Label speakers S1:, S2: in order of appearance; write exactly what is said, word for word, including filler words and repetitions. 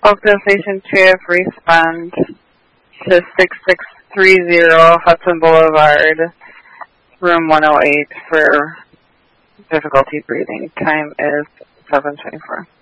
S1: Oakdale Station Sheriff, respond to six six three zero Hudson Boulevard, room one oh eight for difficulty breathing. Time is seven twenty-four.